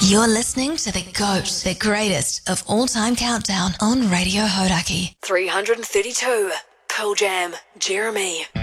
You're listening to the GOAT, the greatest of all-time countdown on Radio Hodaki. 332, Pearl Jam, Jeremy.